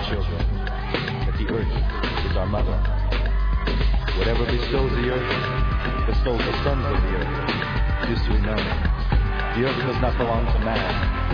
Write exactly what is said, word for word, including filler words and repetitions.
children, that the earth is our mother. Whatever bestows the earth, bestows the sons of the earth. This we know. The earth does not belong to man.